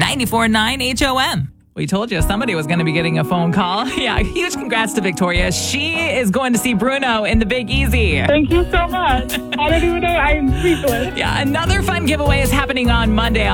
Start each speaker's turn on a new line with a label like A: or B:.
A: 94.9 HOM. We told you somebody was going to be getting a phone call. Yeah, huge congrats to Victoria. She is going to see Bruno in the Big Easy.
B: Thank you so much. I don't even know. I'm speechless.
A: Yeah, another fun giveaway is happening on Monday.